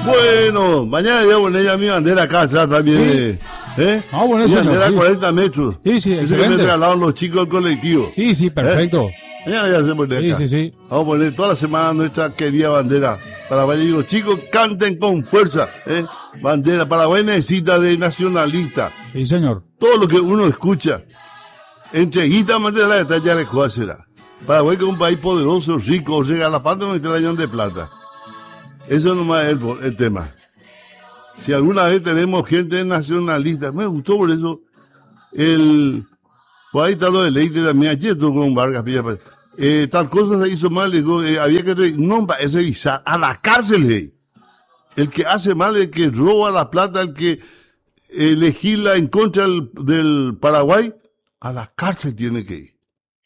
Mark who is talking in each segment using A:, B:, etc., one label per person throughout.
A: Bueno, mañana voy a poner ya mi bandera acá atrás también.
B: Sí. Bueno,
A: mi
B: señor,
A: bandera
B: sí.
A: 40 metros.
B: Sí, sí,
A: Ese que me
B: excelente.
A: regalaron los chicos del colectivo.
B: Sí, sí, perfecto.
A: Mañana ya se pone
B: Sí,
A: acá.
B: sí, sí.
A: Vamos a poner toda la semana nuestra querida bandera. Paraguay, y los chicos canten con fuerza. Bandera. Paraguay necesita de nacionalista.
B: Sí, señor.
A: Todo lo que uno escucha. Entreguita, bandera, la detalle de cuál será. Paraguay que es un país poderoso, rico, llega a la parte donde está el año de plata. Eso nomás es el tema. Si alguna vez tenemos gente nacionalista, me gustó por eso por ahí está lo de Leite también, ayer estuvo con Vargas Pilla, tal cosa se hizo mal, digo, había que revisar a la cárcel, el que hace mal, el que roba la plata, el que legisla en contra del Paraguay, a la cárcel tiene que ir.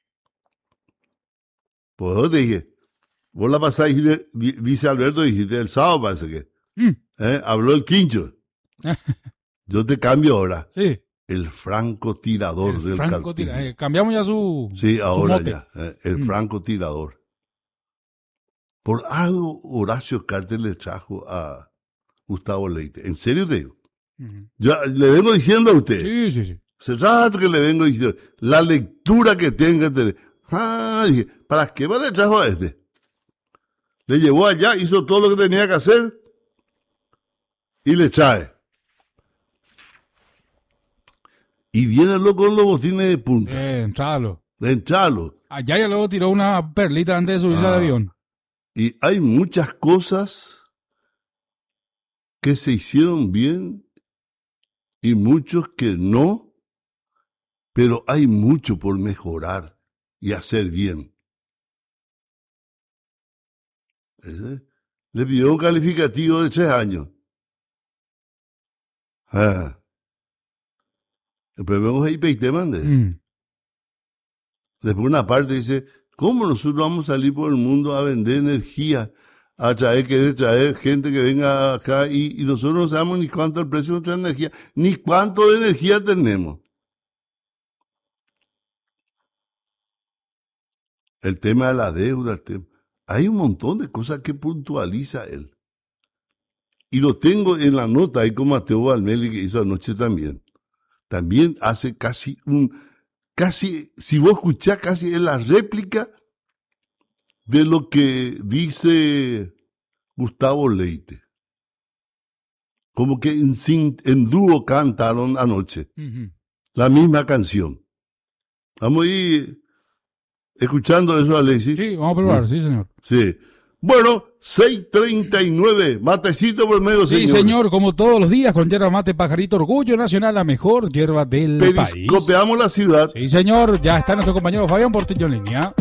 A: Pues yo te dije, vos la pasás, dice Alberto, dijiste el sábado parece que. Habló el Quincho. Yo te cambio ahora.
B: Sí.
A: El francotirador del cartel.
B: Cambiamos ya su.
A: Sí, ahora
B: mote.
A: ya. El francotirador. Por algo Horacio Cartel le trajo a Gustavo Leite. En serio te digo. Yo le vengo diciendo a usted.
B: Sí, sí, sí.
A: Hace rato que le vengo diciendo. La lectura que tenga. Dije, ¿para qué más le trajo a este? Le llevó allá, hizo todo lo que tenía que hacer y le trae. Y viene loco con los botines de punta.
B: Entralo.
A: De entrarlo.
B: Allá ya luego tiró una perlita antes de subirse al avión.
A: Y hay muchas cosas que se hicieron bien y muchos que no, pero hay mucho por mejorar y hacer bien. Le pidió un calificativo de 3 años. Después vemos ahí te mande. Después una parte dice, ¿cómo nosotros vamos a salir por el mundo a vender energía? Querer traer gente que venga acá y nosotros no sabemos ni cuánto es el precio de nuestra energía, ni cuánto de energía tenemos. El tema de la deuda, hay un montón de cosas que puntualiza él. Y lo tengo en la nota ahí con Mateo Valmeli que hizo anoche también. También hace casi, si vos escuchás, casi es la réplica de lo que dice Gustavo Leite. Como que en dúo cantaron anoche la misma canción. Vamos a ir escuchando eso, Alexis.
B: Sí, vamos a probar, sí, señor.
A: Sí. Bueno, 6:39, matecito por medio, señor.
B: Sí, señor, como todos los días, con yerba mate Pajarito, orgullo nacional, la mejor yerba del país.
A: Periscopeamos la ciudad.
B: Sí, señor, ya está nuestro compañero Fabián Portillo en línea.